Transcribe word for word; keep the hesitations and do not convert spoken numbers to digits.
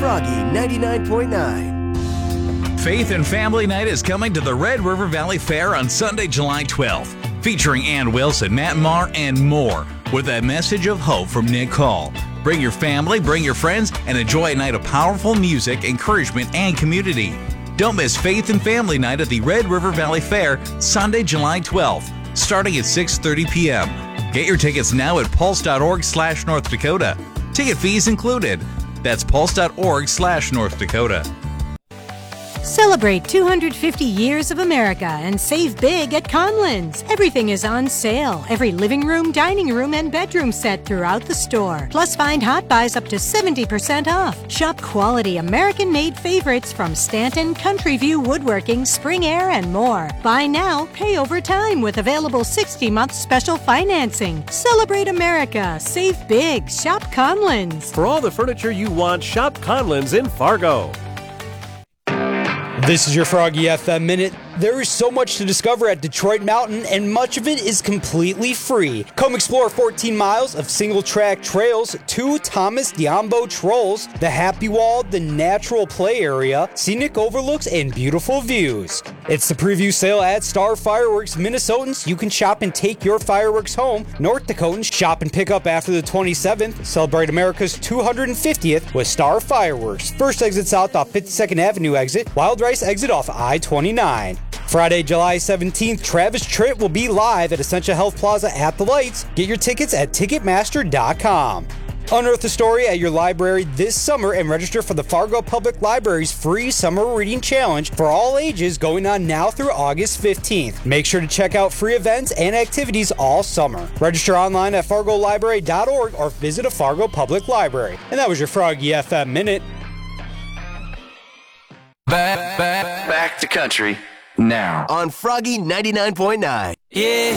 Froggy ninety-nine point nine. Faith and Family Night is coming to the Red River Valley Fair on Sunday, July twelfth, featuring Ann Wilson, Matt Maher, and more, with a message of hope from Nick Call. Bring your family, bring your friends, and enjoy a night of powerful music, encouragement, and community. Don't miss Faith and Family Night at the Red River Valley Fair, Sunday, July twelfth, starting at six thirty p.m. Get your tickets now at pulse.org slash North Dakota. Ticket fees included. That's pulse.org slash North Dakota. Celebrate two hundred fifty years of America and save big at Conlins. Everything is on sale. Every living room, dining room, and bedroom set throughout the store. Plus, find hot buys up to seventy percent off. Shop quality American-made favorites from Stanton, Country View Woodworking, Spring Air, and more. Buy now, pay over time with available sixty-month special financing. Celebrate America. Save big. Shop Conlins. For all the furniture you want, shop Conlins in Fargo. This is your Froggy F M Minute. There is so much to discover at Detroit Mountain, and much of it is completely free. Come explore fourteen miles of single-track trails, two Thomas Diambo Trolls, the Happy Wall, the natural play area, scenic overlooks, and beautiful views. It's the preview sale at Star Fireworks. Minnesotans, you can shop and take your fireworks home. North Dakotans, shop and pick up after the twenty-seventh. Celebrate America's two hundred fiftieth with Star Fireworks. First exit south off fifty-second Avenue exit, Wild Rice exit off I twenty-nine. Friday, July seventeenth, Travis Tritt will be live at Essentia Health Plaza at the Lights. Get your tickets at Ticketmaster dot com. Unearth a story at your library this summer and register for the Fargo Public Library's free Summer Reading Challenge for all ages going on now through August fifteenth. Make sure to check out free events and activities all summer. Register online at fargo library dot org or visit a Fargo Public Library. And that was your Froggy F M Minute. Back, back, back to country now On Froggy ninety-nine point nine. Yeah.